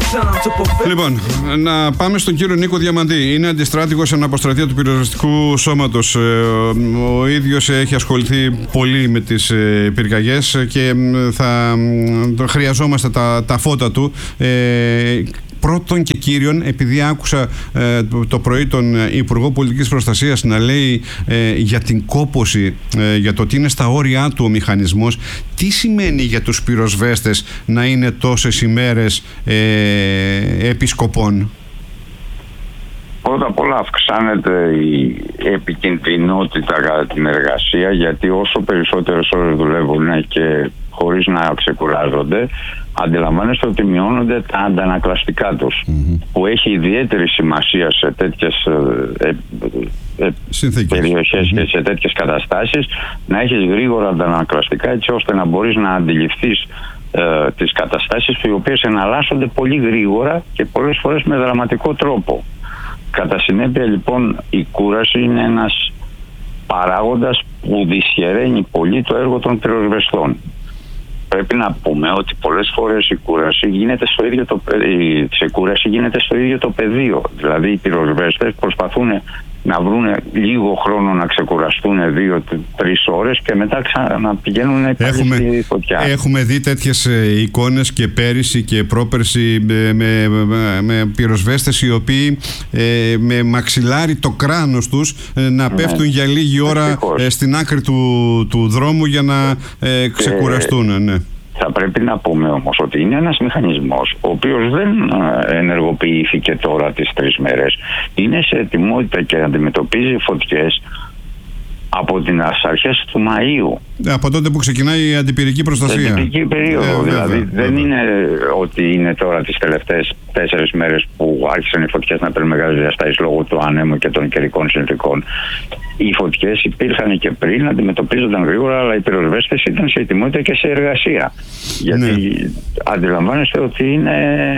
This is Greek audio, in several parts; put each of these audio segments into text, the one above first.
Λοιπόν, να πάμε στον κύριο Νίκο Διαμαντή. Είναι αντιστράτηγος στην αποστρατεία του πυροσβεστικού σώματος. Ο ίδιος έχει ασχοληθεί πολύ με τις πυρκαγιές και θα χρειαζόμαστε τα φώτα του. Πρώτον και κύριον, επειδή άκουσα το πρωί τον Υπουργό Πολιτικής Προστασίας να λέει για την κόπωση, για το ότι είναι στα όρια του ο μηχανισμός, τι σημαίνει για τους πυροσβέστες να είναι τόσες ημέρες επισκοπών? Πρώτα απ' όλα αυξάνεται η επικινδυνότητα κατά την εργασία, γιατί όσο περισσότερες ώρες δουλεύουν και χωρίς να ξεκουράζονται, αντιλαμβάνεστε ότι μειώνονται τα αντανακλαστικά τους, που έχει ιδιαίτερη σημασία σε τέτοιες περιοχές και σε τέτοιες καταστάσεις, να έχεις γρήγορα αντανακλαστικά, έτσι ώστε να μπορείς να αντιληφθείς τις καταστάσεις, οι οποίες εναλλάσσονται πολύ γρήγορα και πολλές φορές με δραματικό τρόπο. Κατά συνέπεια, λοιπόν, η κούραση είναι ένας παράγοντας που δυσχεραίνει πολύ το έργο των πυροσβεστών. Πρέπει να πούμε ότι πολλές φορές η ξεκούραση γίνεται στο ίδιο το πεδίο. Δηλαδή οι πυροσβέστες προσπαθούν να βρουν λίγο χρόνο να ξεκουραστούν 2-3 ώρες και μετά ξαναπηγαίνουν στη φωτιά. Έχουμε δει τέτοιες εικόνες και πέρυσι και πρόπερσι με πυροσβέστες οι οποίοι με μαξιλάρι το κράνος τους να πέφτουν για λίγη ώρα στην άκρη του δρόμου για να ξεκουραστούν. Ναι. Θα πρέπει να πούμε όμως ότι είναι ένας μηχανισμός ο οποίος δεν ενεργοποιήθηκε τώρα τις 3 μέρες. Είναι σε ετοιμότητα και αντιμετωπίζει φωτιές από τις αρχές του Μαΐου. Από τότε που ξεκινάει η αντιπυρική προστασία. Αντιπυρική περίοδο. Δηλαδή δεν είναι ότι είναι τώρα τις τελευταίες 4 μέρες που άρχισαν οι φωτιές να παίρνουν μεγάλες διαστάσεις λόγω του ανέμου και των καιρικών συνθηκών. Οι φωτιές υπήρχαν και πριν, αντιμετωπίζονταν γρήγορα, αλλά οι πυροσβέστες ήταν σε ετοιμότητα και σε εργασία. Γιατί αντιλαμβάνεστε ότι είναι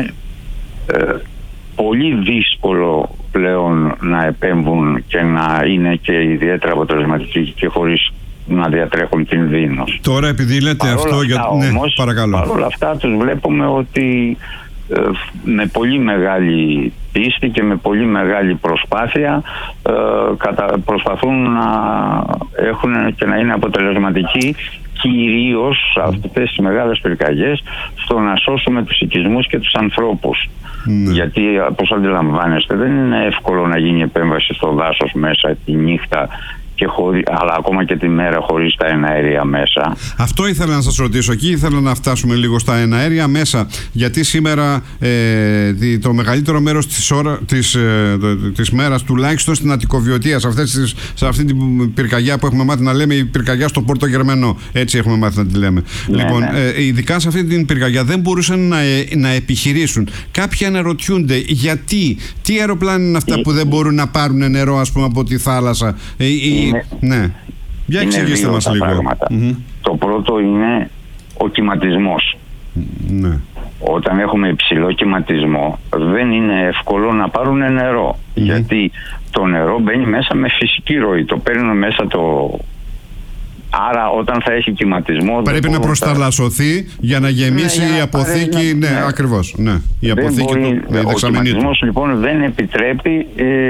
πολύ δύσκολο πλέον να επέμβουν και να είναι και ιδιαίτερα αποτελεσματικοί και χωρίς να διατρέχουν κινδύνους. Τώρα επειδή λέτε αυτό όμως, παρακαλώ. Παρ' όλα αυτά τους βλέπουμε ότι με πολύ μεγάλη πίστη και με πολύ μεγάλη προσπάθεια προσπαθούν να έχουν και να είναι αποτελεσματικοί, κυρίως σε αυτές τις μεγάλες πυρκαγιές, στο να σώσουμε τους οικισμούς και τους ανθρώπους. Γιατί, όπως αντιλαμβάνεστε, δεν είναι εύκολο να γίνει επέμβαση στο δάσος μέσα τη νύχτα, αλλά ακόμα και τη μέρα χωρίς τα εναέρια μέσα. Αυτό ήθελα να σας ρωτήσω. Εκεί ήθελα να φτάσουμε λίγο στα εναέρια μέσα. Γιατί σήμερα το μεγαλύτερο μέρος της μέρας, τουλάχιστον στην Αττικοβιωτία, σε αυτή την πυρκαγιά που έχουμε μάθει να λέμε, η πυρκαγιά στο Πόρτο Γερμανό, έτσι έχουμε μάθει να τη λέμε. Λοιπόν, ειδικά σε αυτή την πυρκαγιά δεν μπορούσαν να επιχειρήσουν. Κάποιοι αναρωτιούνται γιατί, τι αεροπλάνα είναι αυτά που δεν μπορούν να πάρουν νερό, ας πούμε, από τη θάλασσα. Ναι. Για εξηγήστε μας λίγο. Το πρώτο είναι ο κυματισμός. Ναι. Όταν έχουμε υψηλό κυματισμό δεν είναι εύκολο να πάρουν νερό. Γιατί το νερό μπαίνει μέσα με φυσική ροή. Το παίρνουν μέσα Άρα όταν θα έχει κυματισμό πρέπει να προσταλασσωθεί για να γεμίσει η αποθήκη. Ακριβώς. Ναι. Η αποθήκη ο κυματισμός λοιπόν δεν επιτρέπει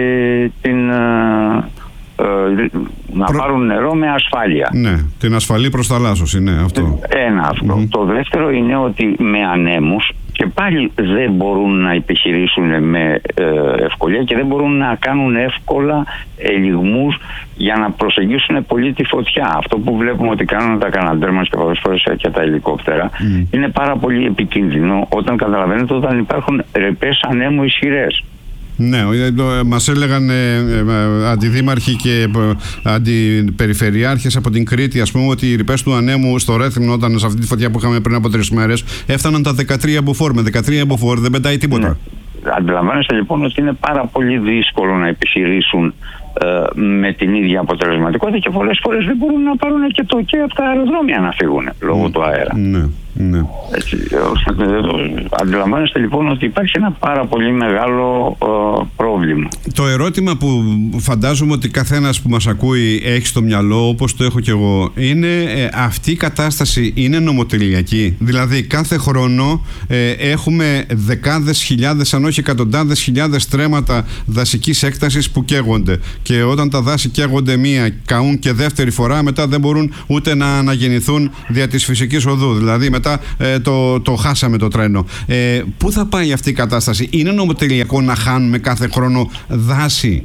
να πάρουν νερό με ασφάλεια. Ναι, την ασφαλή προσταλάσσωση, ναι, αυτό. Αυτό. Το δεύτερο είναι ότι με ανέμους και πάλι δεν μπορούν να επιχειρήσουν με ευκολία και δεν μπορούν να κάνουν εύκολα ελιγμούς για να προσεγγίσουν πολύ τη φωτιά. Αυτό που βλέπουμε ότι κάνουν τα καναντέρ μας και πολλές φορές και τα ελικόπτερα είναι πάρα πολύ επικίνδυνο όταν καταλαβαίνετε όταν υπάρχουν ρεπές ανέμου ισχυρές. Ναι, μας έλεγαν αντιδήμαρχοι και αντιπεριφερειάρχες από την Κρήτη, ας πούμε, ότι οι ρηπές του ανέμου στο Ρέθυμνο, όταν σε αυτή τη φωτιά που είχαμε πριν από 3 μέρες, έφταναν τα 13 μποφόρ. Με 13 μποφόρ δεν πετάει τίποτα. Ναι. Αντιλαμβάνεστε λοιπόν ότι είναι πάρα πολύ δύσκολο να επιχειρήσουν με την ίδια αποτελεσματικότητα και πολλές φορές δεν μπορούν να πάρουν και από τα αεροδρόμια να φύγουν λόγω του αέρα. Ναι. Ναι. Έτσι, αντιλαμβάνεστε λοιπόν ότι υπάρχει ένα πάρα πολύ μεγάλο πρόβλημα. Το ερώτημα που φαντάζομαι ότι καθένας που μας ακούει έχει στο μυαλό, όπως το έχω κι εγώ, είναι αυτή η κατάσταση είναι νομοτελειακή? Δηλαδή κάθε χρόνο έχουμε δεκάδες χιλιάδες, αν όχι εκατοντάδες χιλιάδες στρέμματα δασικής έκτασης που καίγονται, και όταν τα δάση καίγονται μία, καούν και δεύτερη φορά, μετά δεν μπορούν ούτε να αναγεννηθούν δια της φυσικής οδού. Δηλαδή μετά το χάσαμε το τρένο. Πού θα πάει αυτή η κατάσταση? Είναι νομοτελειακό να χάνουμε κάθε χρόνο δάση?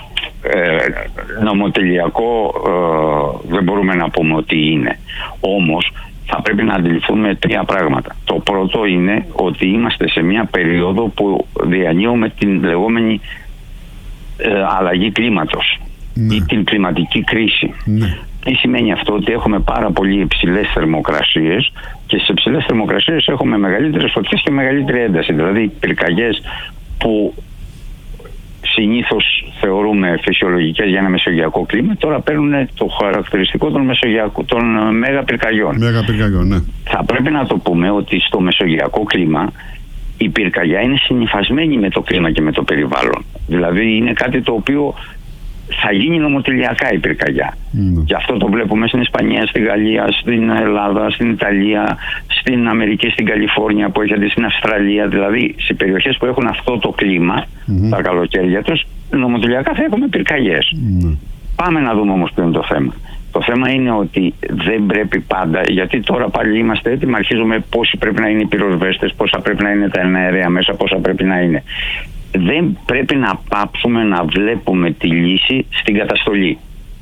Νομοτελειακό δεν μπορούμε να πούμε ότι είναι. Όμως θα πρέπει να αντιληφθούμε τρία πράγματα. Το πρώτο είναι ότι είμαστε σε μια περίοδο που διανύουμε την λεγόμενη αλλαγή κλίματος, ή την κλιματική κρίση. Τι σημαίνει αυτό? Ότι έχουμε πάρα πολύ υψηλές θερμοκρασίες, και σε υψηλές θερμοκρασίες έχουμε μεγαλύτερες φωτιές και μεγαλύτερη ένταση. Δηλαδή πυρκαγιές που συνήθως θεωρούμε φυσιολογικές για ένα μεσογειακό κλίμα, τώρα παίρνουν το χαρακτηριστικό των μέγα πυρκαγιών. Ναι. Θα πρέπει να το πούμε ότι στο μεσογειακό κλίμα η πυρκαγιά είναι συνυφασμένη με το κλίμα και με το περιβάλλον. Δηλαδή είναι κάτι το οποίο θα γίνει νομοτελειακά η πυρκαγιά. Και αυτό το βλέπουμε στην Ισπανία, στη Γαλλία, στην Ελλάδα, στην Ιταλία, στην Αμερική, στην Καλιφόρνια που έχετε, στην Αυστραλία. Δηλαδή σε περιοχές που έχουν αυτό το κλίμα, τα καλοκαίρια τους, νομοτελειακά θα έχουμε πυρκαγιές. Πάμε να δούμε όμως ποιο είναι το θέμα. Το θέμα είναι ότι δεν πρέπει πάντα, γιατί τώρα πάλι είμαστε έτοιμοι, αρχίζουμε πόσοι πρέπει να είναι οι πυροσβέστες, πόσα πρέπει να είναι τα εναέρια μέσα, πόσα πρέπει να είναι. Δεν πρέπει να πάψουμε να βλέπουμε τη λύση στην καταστολή.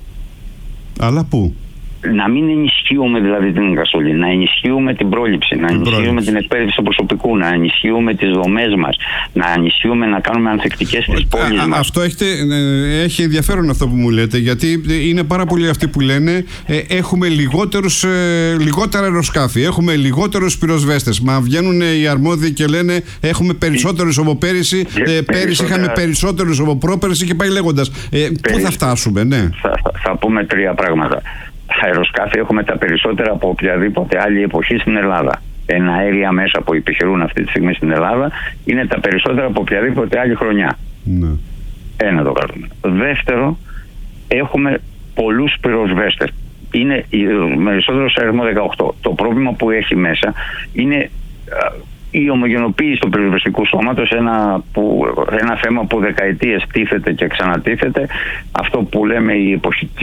Αλλά πού? Να μην ενισχύουμε δηλαδή την καταστολή, να ενισχύουμε την πρόληψη, να ενισχύουμε την εκπαίδευση του προσωπικού, να ενισχύουμε τις δομές μας, να ενισχύουμε, να κάνουμε ανθεκτικές τις πόλεις μας. Αυτό έχει ενδιαφέρον αυτό που μου λέτε, γιατί είναι πάρα πολλοί αυτοί που λένε έχουμε λιγότερα αεροσκάφη, έχουμε λιγότερους πυροσβέστες. Μα βγαίνουν οι αρμόδιοι και λένε έχουμε περισσότερους από πέρυσι, πέρυσι είχαμε περισσότερους από πρόπερσι, και πάει λέγοντας. Πού θα φτάσουμε? Ναι. Θα πούμε τρία πράγματα. Αεροσκάφη έχουμε τα περισσότερα από οποιαδήποτε άλλη εποχή στην Ελλάδα. Εναέρια μέσα που επιχειρούν αυτή τη στιγμή στην Ελλάδα είναι τα περισσότερα από οποιαδήποτε άλλη χρονιά. Ένα το κάνουμε. Δεύτερο, έχουμε πολλούς πυροσβέστες. Είναι περισσότερο σε αριθμό 18. Το πρόβλημα που έχει μέσα είναι η ομογενοποίηση του πυροσβεστικού σώματος, ένα θέμα που δεκαετίες τίθεται και ξανατίθεται. Αυτό που λέμε η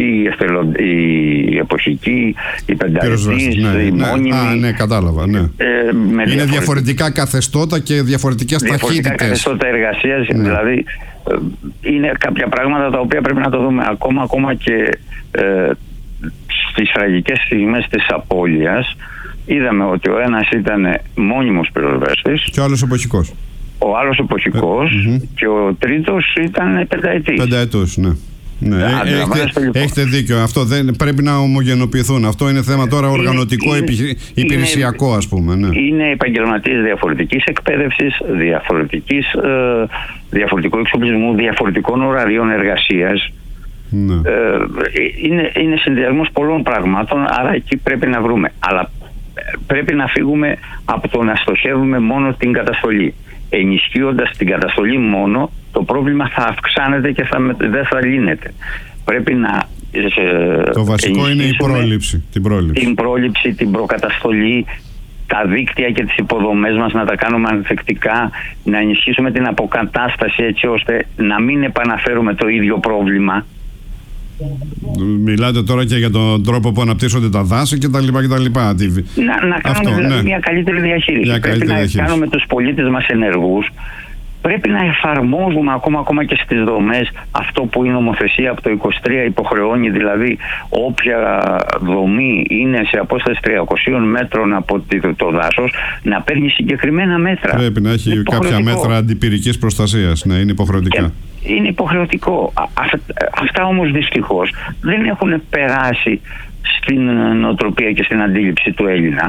εποχική, η πενταετής, η μόνιμη. Ναι, κατάλαβα. Ναι. Είναι διαφορετικά καθεστώτα και διαφορετικές ταχύτητες. Διαφορετικά καθεστώτα εργασίας. Δηλαδή είναι κάποια πράγματα τα οποία πρέπει να το δούμε ακόμα και στις τραγικές στιγμές της απώλειας. Είδαμε ότι ο ένας ήταν μόνιμος πυροσβέστης και ο άλλος εποχικός. Ο άλλος εποχικός και ο τρίτος ήταν πενταετής. Πενταετός, ναι. Έχετε δίκιο. Αυτό δεν πρέπει να ομογενοποιηθούν. Αυτό είναι θέμα τώρα οργανωτικό, υπηρεσιακό, ας πούμε. Ναι. Είναι επαγγελματίες διαφορετικής εκπαίδευσης, διαφορετικού εξοπλισμού, διαφορετικών ωραρίων εργασίας. Ναι. Είναι συνδυασμός πολλών πραγμάτων, άρα εκεί πρέπει να βρούμε. Αλλά πρέπει να φύγουμε από το να στοχεύουμε μόνο την καταστολή. Ενισχύοντας την καταστολή μόνο, το πρόβλημα θα αυξάνεται και δεν θα λύνεται. Πρέπει να το βασικό είναι η πρόληψη. Την πρόληψη, την προκαταστολή, τα δίκτυα και τις υποδομές μας να τα κάνουμε ανθεκτικά, να ενισχύσουμε την αποκατάσταση έτσι ώστε να μην επαναφέρουμε το ίδιο πρόβλημα. Μιλάτε τώρα και για τον τρόπο που αναπτύσσονται τα δάση κτλ. Να κάνουμε μια καλύτερη διαχείριση. Πρέπει να κάνουμε τους πολίτες μας ενεργούς. Πρέπει να εφαρμόζουμε ακόμα και στις δομές αυτό που η νομοθεσία από το 23 υποχρεώνει, δηλαδή όποια δομή είναι σε απόσταση 300 μέτρων από το δάσος να παίρνει συγκεκριμένα μέτρα. Πρέπει να έχει κάποια μέτρα αντιπυρικής προστασίας, να είναι υποχρεωτικά. Είναι υποχρεωτικό. Αυτά όμως δυστυχώς δεν έχουν περάσει στην νοοτροπία και στην αντίληψη του Έλληνα.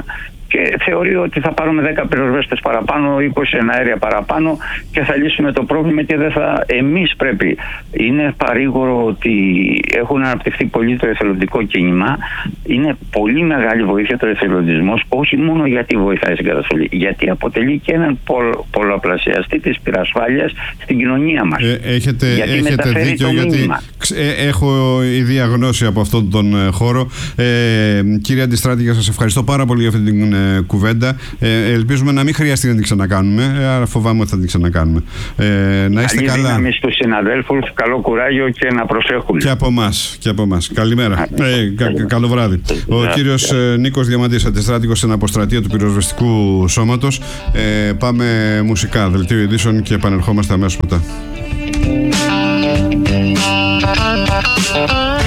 και θεωρεί ότι θα πάρουμε 10 πυροσβέστες παραπάνω, 20 εναέρια παραπάνω και θα λύσουμε το πρόβλημα και δεν θα... Εμείς πρέπει. Είναι παρήγορο ότι έχουν αναπτυχθεί πολύ το εθελοντικό κίνημα. Είναι πολύ μεγάλη βοήθεια το εθελοντισμός, όχι μόνο γιατί βοηθάει στην καταστολή, γιατί αποτελεί και έναν πολλαπλασιαστή της πυρασφάλειας στην κοινωνία μας. Έχετε δίκιο, γιατί έχω ήδη γνώση από αυτόν τον χώρο. Κύριε Αντιστράτηγα, σας ευχαριστώ πάρα πολύ για αυτή την κουβέντα. Ελπίζουμε να μην χρειαστεί να την ξανακάνουμε, άρα φοβάμαι ότι θα την ξανακάνουμε. Να είστε καλά. Καλή δύναμη στους συναδέλφους, καλό κουράγιο και να προσέχουν. Και από εμάς. Καλημέρα. Καλό βράδυ. Ο κύριος Νίκος Διαμαντής, αντιστράτηγος στην αποστρατεία του πυροσβεστικού σώματος. Πάμε μουσικά, δελτίο ειδήσεων και επανερχόμαστε αμέσως μετά.